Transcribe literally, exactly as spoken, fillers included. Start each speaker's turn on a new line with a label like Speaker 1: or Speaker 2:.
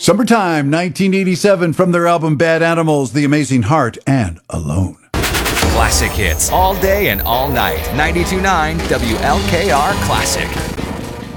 Speaker 1: Summertime, nineteen eighty-seven, from their album Bad Animals, The Amazing Heart, and Alone.
Speaker 2: Classic hits all day and all night. ninety-two point nine W L K R Classic.